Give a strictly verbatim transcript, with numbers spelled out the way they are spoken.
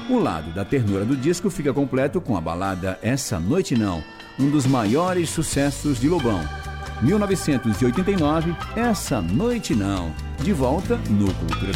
O lado da ternura do disco fica completo com a balada Essa Noite Não, um dos maiores sucessos de Lobão. mil novecentos e oitenta e nove, Essa Noite Não, de volta no Cultura